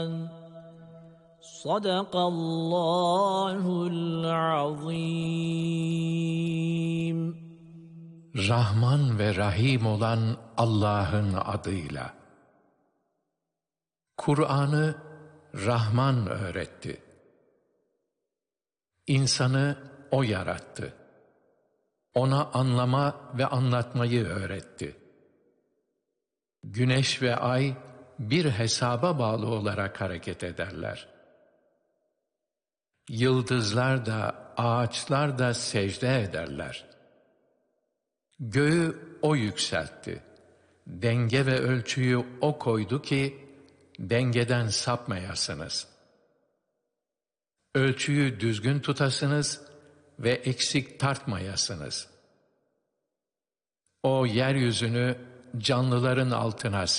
Sadakallahul azim. Rahman ve Rahim olan Allah'ın adıyla. Kur'an'ı Rahman öğretti. İnsanı O yarattı. Ona anlama ve anlatmayı öğretti. Güneş ve ay bir hesaba bağlı olarak hareket ederler. Yıldızlar da, ağaçlar da secde ederler. Göğü O yükseltti. Denge ve ölçüyü O koydu ki, dengeden sapmayasınız. Ölçüyü düzgün tutasınız ve eksik tartmayasınız. O yeryüzünü canlıların altına